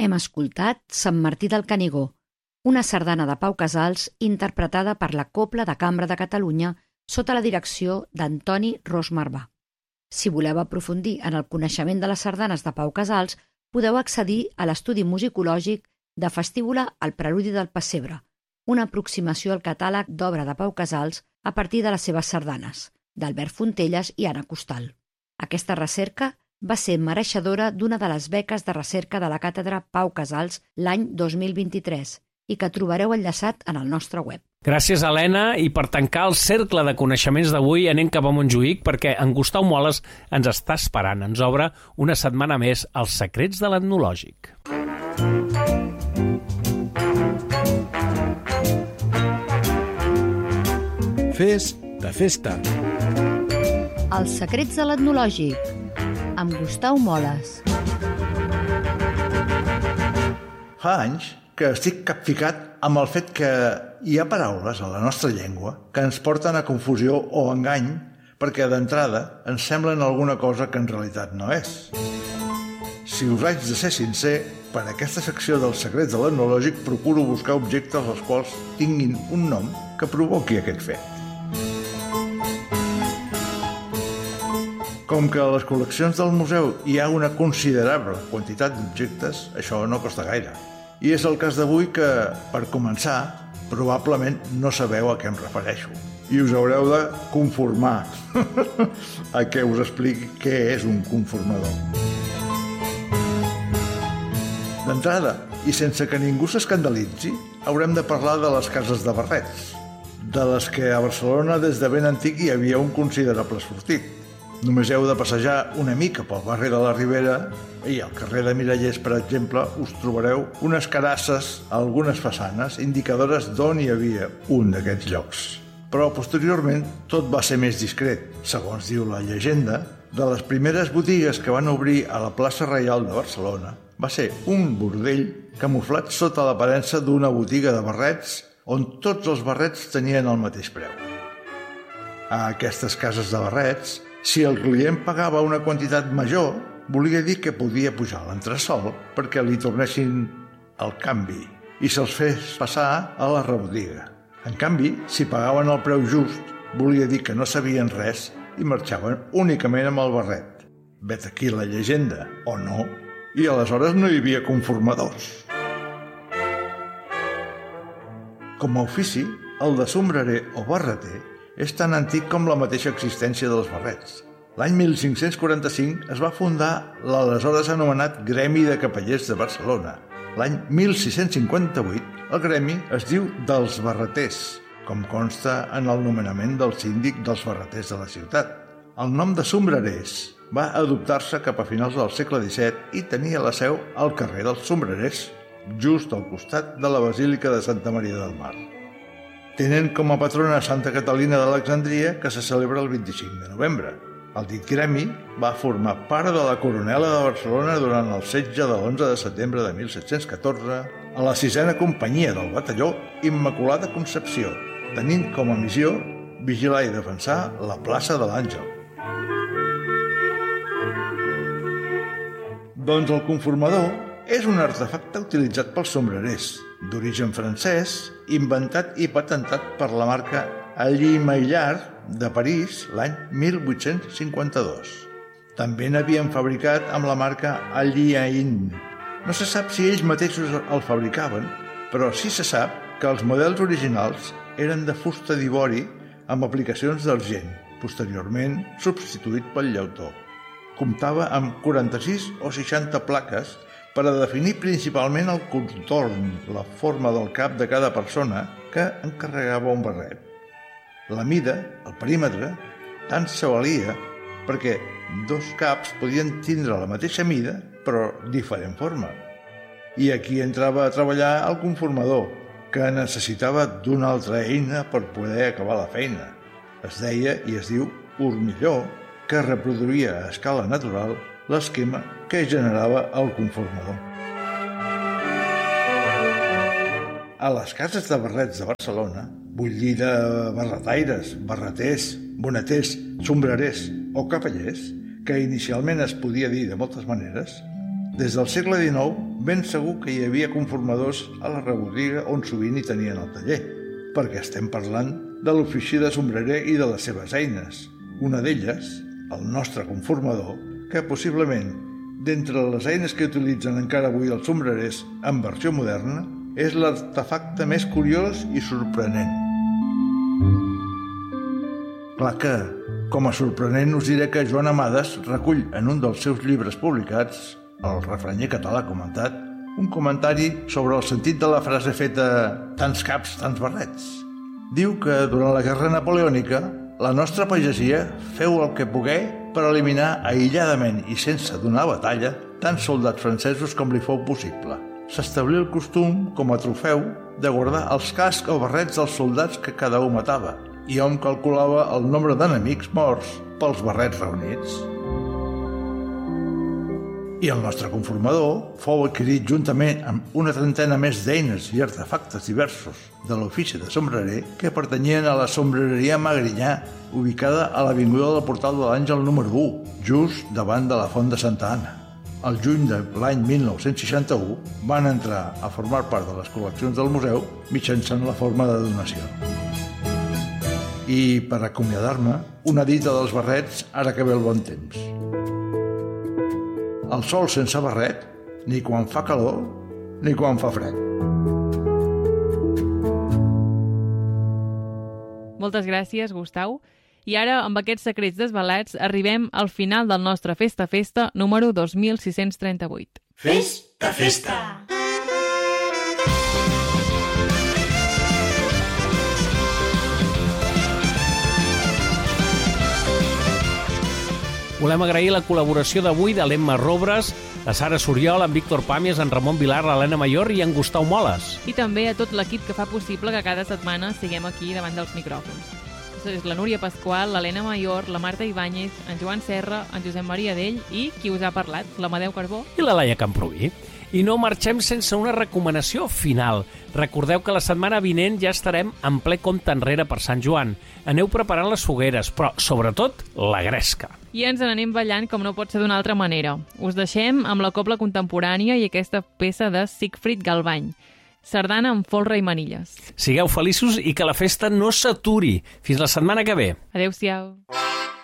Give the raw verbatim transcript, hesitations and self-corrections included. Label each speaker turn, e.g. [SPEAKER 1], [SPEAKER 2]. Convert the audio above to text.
[SPEAKER 1] Hem escoltat Sant Martí del Canigó, una sardana de Pau Casals interpretada per la Cobla de Cambra de Catalunya sota la direcció d'Antoni Ros Marvà. Si voleu aprofundir en el coneixement de les sardanes de Pau Casals, podeu accedir a l'estudi musicològic de Festíbula al Preludi del Pessebre, una aproximació al catàleg d'obra de Pau Casals a partir de les seves sardanes, d'Albert Fontelles i Anna Costal. Aquesta recerca va ser mereixedora d'una de les beques de recerca de la Càtedra Pau Casals l'any dos mil vint-i-tres i que trobareu enllaçat en el nostre web.
[SPEAKER 2] Gràcies, Helena, i per tancar el cercle de coneixements d'avui anem cap a Montjuïc perquè en Gustau Moles ens està esperant. Ens obre una setmana més els secrets de l'etnològic.
[SPEAKER 3] Fes de festa.
[SPEAKER 1] Els secrets de l'etnològic, amb Gustau Moles.
[SPEAKER 4] Fa anys que estic capficat amb el fet que hi ha paraules a la nostra llengua que ens porten a confusió o engany perquè d'entrada ens semblen alguna cosa que en realitat no és. Si us haig de ser sincer, per aquesta secció dels secrets de l'etnològic procuro buscar objectes els quals tinguin un nom que provoqui aquest fet. Com que a les col·leccions del museu hi ha una considerable quantitat d'objectes, això no costa gaire. I és el cas d'avui que, per començar, probablement no sabeu a què em refereixo. I us haureu de conformar a què us expliqui què és un conformador. D'entrada, i sense que ningú s'escandalitzi, haurem de parlar de les cases de barrets, de les que a Barcelona des de ben antic hi havia un considerable sortit. Només heu de passejar una mica pel barri de la Ribera i al carrer de Mirallers, per exemple, us trobareu unes carasses a algunes façanes indicadores d'on hi havia un d'aquests llocs. Però posteriorment tot va ser més discret. Segons diu la llegenda, de les primeres botigues que van obrir a la plaça Reial de Barcelona va ser un bordell camuflat sota l'aparença d'una botiga de barrets on tots els barrets tenien el mateix preu. A aquestes cases de barrets, si el client pagava una quantitat major, volia dir que podia pujar l'entresol perquè li tornessin el canvi i se'ls fes passar a la rebotiga. En canvi, si pagaven el preu just, volia dir que no sabien res i marxaven únicament amb el barret. Vet aquí la llegenda, o no? I aleshores no hi havia conformadors. Com a ofici, el de sombrerer o barreter és tan antic com la mateixa existència dels barrets. L'any mil cinc-cents quaranta-cinc es va fundar l'aleshores anomenat Gremi de Capellers de Barcelona. L'any mil sis-cents cinquanta-vuit el gremi es diu dels barreters, com consta en el nomenament del síndic dels barreters de la ciutat. El nom de sombrerers va adoptar-se cap a finals del segle disset i tenia la seu al carrer dels Sombrerers, just al costat de la Basílica de Santa Maria del Mar. Tenen com a patrona Santa Catalina d'Alexandria, que se celebra el vint-i-cinc de novembre. El dit gremi va formar part de la Coronela de Barcelona durant el setge de l'onze de setembre de mil set-cents catorze a la sisena companyia del batalló Immaculada Concepció, tenint com a missió vigilar i defensar la plaça de l'Àngel. Doncs el conformador és un artefacte utilitzat pels sombrerers, d'origen francès, inventat i patentat per la marca Alli Maillard de París l'any mil vuit-cents cinquanta-dos. També n'havien fabricat amb la marca Alli Ain. No se sap si ells mateixos el fabricaven, però sí se sap que els models originals eren de fusta d'ivori amb aplicacions d'argent, posteriorment substituït pel llautó. Comptava amb quaranta-sis o seixanta plaques per a definir principalment el contorn, la forma del cap de cada persona que encarregava un barret. La mida, el perímetre, tant se valia perquè dos caps podien tindre la mateixa mida però diferent forma. I aquí entrava a treballar el conformador, que necessitava d'una altra eina per poder acabar la feina. Es deia i es diu hormilló, que reproduïa a escala natural l'esquema que generava el conformador. A les cases de barrets de Barcelona, vull dir de barretaires, barreters, boneters, sombrerers o capellers, que inicialment es podia dir de moltes maneres, Des del segle dinou, ben segur que hi havia conformadors a la rebotiga on sovint hi tenien el taller, perquè estem parlant de l'ofici de sombrerer i de les seves eines. Una d'elles, el nostre conformador, que possiblement, d'entre les eines que utilitzen encara avui els sombrerers en versió moderna, és l'artefacte més curiós i sorprenent. Clar que, com a sorprenent, us diré que Joan Amades recull en un dels seus llibres publicats, el refranyer català comentat, un comentari sobre el sentit de la frase feta «tants caps, tants barrets». Diu que durant la guerra napoleònica la nostra pagesia feu el que pogué per eliminar aïlladament i sense donar batalla tants soldats francesos com li fou possible. S'establí el costum, com a trofeu, de guardar els cascs o barrets dels soldats que cada un matava, i hom calculava el nombre d'enemics morts pels barrets reunits. I el nostre conformador fou adquirit juntament amb una trentena més d'eines i artefactes diversos de l'ofici de sombrerer que pertanyien a la sombrereria Magrinyà, ubicada a l'avinguda del Portal de l'Àngel número u, just davant de la Font de Santa Anna. Al juny de l'any mil nou-cents seixanta-u van entrar a formar part de les col·leccions del museu mitjançant la forma de donació. I, per acomiadar-me, una dita dels barrets ara que ve el bon temps. El sol sense barret, ni quan fa calor, ni quan fa fred.
[SPEAKER 5] Moltes gràcies, Gustau. I ara, amb aquests secrets desvelats, arribem al final del nostre Festa Festa número dos mil sis-cents trenta-vuit.
[SPEAKER 6] Festa Festa!
[SPEAKER 2] Volem agrair la col·laboració d'avui de l'Emma Robres, la Sara Soriol, en Víctor Pàmies, en Ramon Vilar, l'Helena Mayor i en Gustau Moles.
[SPEAKER 5] I també a tot l'equip que fa possible que cada setmana siguem aquí davant dels micròfons. És la Núria Pasqual, l'Helena Mayor, la Marta Ibáñez, en Joan Serra, en Josep Maria Dell i qui us ha parlat, l'Amadeu Carbó.
[SPEAKER 2] I la Laia Camproví. I no marxem sense una recomanació final. Recordeu que la setmana vinent ja estarem en ple compte enrere per Sant Joan. Aneu preparant les fogueres, però, sobretot, la gresca.
[SPEAKER 5] I ens n'anem ballant com no pot ser d'una altra manera. Us deixem amb la cobla contemporània i aquesta peça de Siegfried Galbany. Sardana amb folre i manilles.
[SPEAKER 2] Sigueu feliços i que la festa no s'aturi. Fins la setmana que ve.
[SPEAKER 5] Adéu-siau.